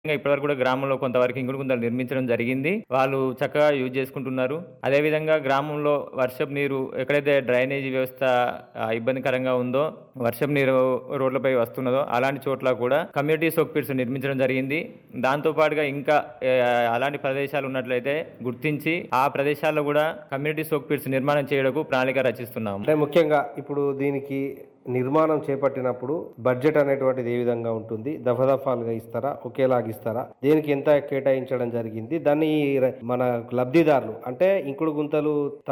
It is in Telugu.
ఇప్పటివరకు కూడా గ్రామంలో కొంతవరకు ఇంకుడు గుంతలు నిర్మించడం జరిగింది. వాళ్ళు చక్కగా యూజ్ చేసుకుంటున్నారు. అదేవిధంగా గ్రామంలో వర్షపు నీరు ఎక్కడైతే డ్రైనేజీ వ్యవస్థ ఇబ్బందికరంగా ఉందో, వర్షపు నీరు రోడ్లపై వస్తున్నదో అలాంటి చోట్ల కూడా కమ్యూనిటీ సోక్ పిట్స్ నిర్మించడం జరిగింది. దాంతో పాటుగా ఇంకా అలాంటి ప్రదేశాలు ఉన్నట్లయితే గుర్తించి ఆ ప్రదేశాల్లో కూడా కమ్యూనిటీ సోక్ పిట్స్ నిర్మాణం చేయడానికి ప్రణాళిక రచిస్తున్నాం. అంటే ముఖ్యంగా ఇప్పుడు దీనికి నిర్మాణం చేపట్టినప్పుడు బడ్జెట్ అనేటువంటిది ఏ విధంగా ఉంటుంది? దఫాదఫాలుగా ఇస్తారా? ఒకేలాగా ఇస్తారా? దేనికి ఎంత కేటాయించడం జరిగింది? దాన్ని మన లబ్ధిదారులు అంటే ఇంకుడు గుంతలు